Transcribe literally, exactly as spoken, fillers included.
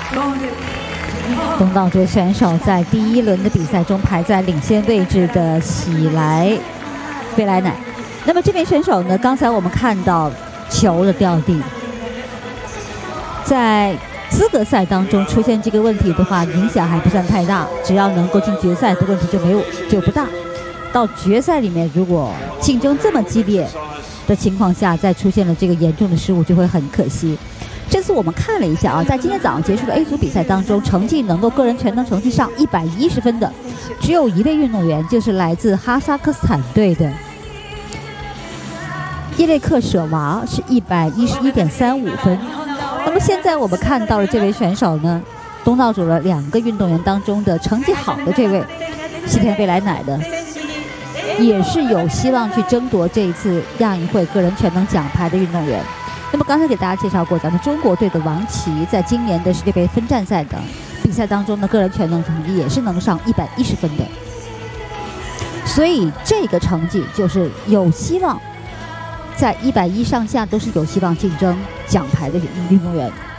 东道主选手在第一轮的比赛中排在领先位置的喜来贝莱乃。那么这名选手呢，刚才我们看到球的掉地，在资格赛当中出现这个问题的话，影响还不算太大，只要能够进决赛，这个问题就没有就不大。到决赛里面，如果竞争这么激烈的情况下，再出现了这个严重的失误，就会很可惜。这次我们看了一下啊，在今天早上结束的 A 组比赛当中，成绩能够个人全能成绩上一百一十分的，只有一位运动员，就是来自哈萨克斯坦队的叶列克舍娃，是一百一十一点三五分。那么现在我们看到了这位选手呢，东道主的两个运动员当中的成绩好的这位西田贝莱乃的，也是有希望去争夺这一次亚运会个人全能奖牌的运动员。那么刚才给大家介绍过，咱们中国队的王琦在今年的世界杯分站赛的比赛当中的个人全能成绩也是能上一百一十分的，所以这个成绩就是有希望在一百一上下都是有希望竞争奖牌的运动员。